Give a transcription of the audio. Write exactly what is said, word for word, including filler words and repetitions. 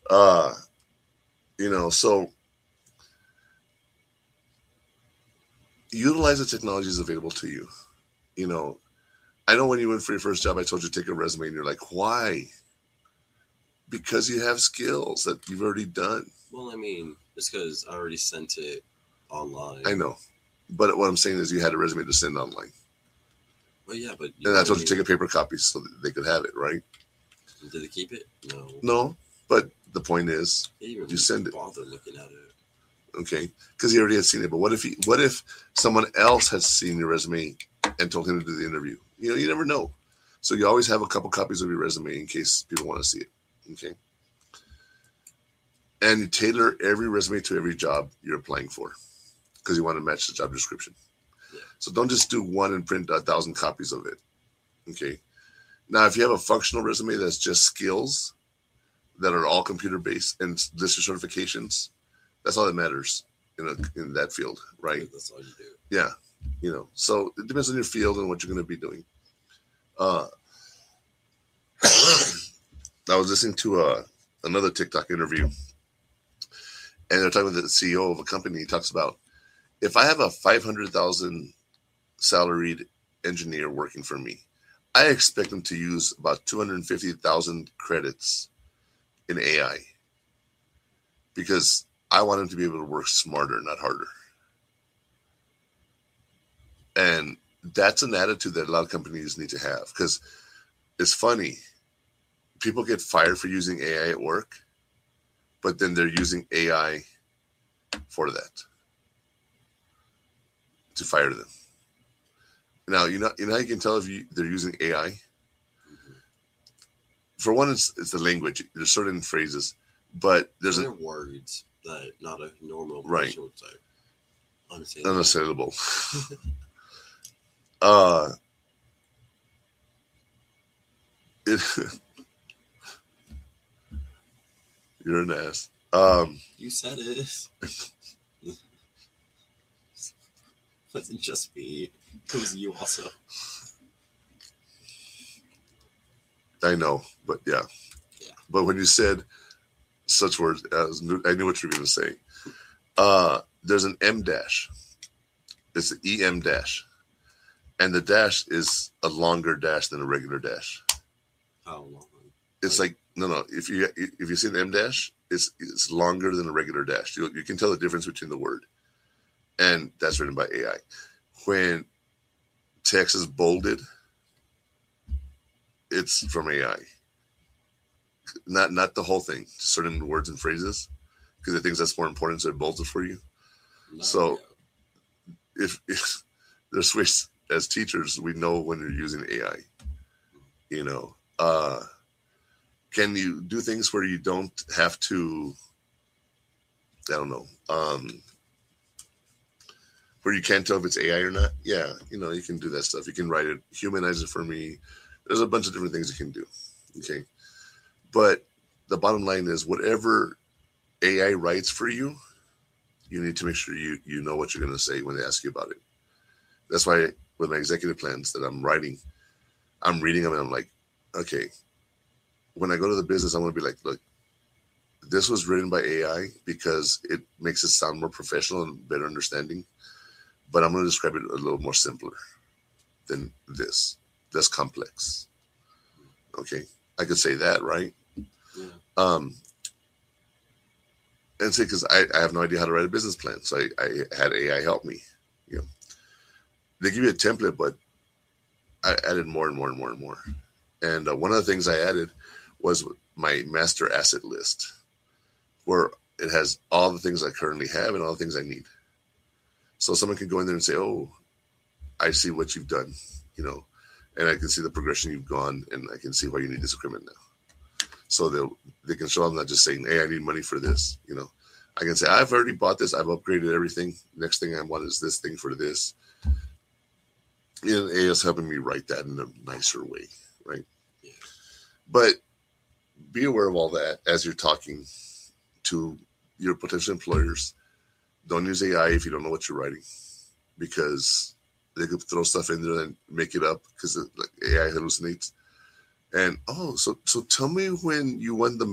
Uh, you know, so utilize the technologies available to you. You know, I know when you went for your first job, I told you to take a resume, and you're like, why? Because you have skills that you've already done. Well, I mean, it's because I already sent it I online. know, but what I'm saying is, you had a resume to send online, Well, yeah, but you and know I what I told you to mean. take a paper copy so that they could have it, right? Did they keep it? No. No, but the point is, They didn't you even send it, bother looking at it. okay? Because he already had seen it. But what if he, what if someone else has seen your resume and told him to do the interview? You know, you never know. So you always have a couple copies of your resume in case people want to see it. Okay, and you tailor every resume to every job you're applying for because you want to match the job description. Yeah. So don't just do one and print a thousand copies of it. Okay. Now, if you have a functional resume that's just skills that are all computer based and list your certifications, that's all that matters in a, in that field, right? Yeah, that's all you do. Yeah. You know, so it depends on your field and what you're going to be doing. Uh, I was listening to uh, another TikTok interview, and they're talking with the C E O of a company. He talks about, if I have a five hundred thousand salaried engineer working for me, I expect them to use about two hundred fifty thousand credits in A I because I want them to be able to work smarter, not harder. And that's an attitude that a lot of companies need to have because it's funny. People get fired for using A I at work, but then they're using A I for that to fire them. Now, you know, you know how you can tell if you, they're using A I? Mm-hmm. For one, it's, it's the language. There's certain phrases, but there's There a are words that not a normal right, person would say. Unassailable. unassailable. uh, it, you're an ass. Um, You said it. Wasn't just me. It was you also. I know, but yeah. Yeah. But when you said such words, I, was, I knew what you were going to say. Uh, there's an M dash. It's an E M dash, and the dash is a longer dash than a regular dash. How long? It's like no, no. If you if you see an M dash, it's it's longer than a regular dash. You you can tell the difference between the word, and that's written by A I. When text is bolded, it's from A I. Not not the whole thing, just certain words and phrases, because it thinks that's more important, so it bolds it for you. No, So yeah. if, if there's ways as teachers, we know when you're using A I. You know, uh, can you do things where you don't have to? I don't know. Um, where you can't tell if it's A I or not. Yeah, you know, you can do that stuff. You can write it, humanize it for me. There's a bunch of different things you can do. Okay. But the bottom line is whatever A I writes for you, you need to make sure you, you know what you're going to say when they ask you about it. That's why with my executive plans that I'm writing, I'm reading them and I'm like, okay, when I go to the business, I want to be like, look, this was written by A I because it makes it sound more professional and better understanding. But I'm going to describe it a little more simpler than this, less complex. Okay, I could say that, right? Yeah. Um, and say because I, I have no idea how to write a business plan, so I, I had A I help me. You know, they give you a template, but I added more and more and more and more. And uh, one of the things I added was my master asset list, where it has all the things I currently have and all the things I need. So someone can go in there and say, "Oh, I see what you've done," you know, and I can see the progression you've gone, and I can see why you need this equipment now. So they they can show. I'm not just saying, "Hey, I need money for this," you know. I can say, "I've already bought this. I've upgraded everything. Next thing I want is this thing for this." And A I is helping me write that in a nicer way, right? Yeah. But be aware of all that as you're talking to your potential employers. Don't use A I if you don't know what you're writing, because they could throw stuff in there and make it up because like A I hallucinates. And oh, so so tell me when you won the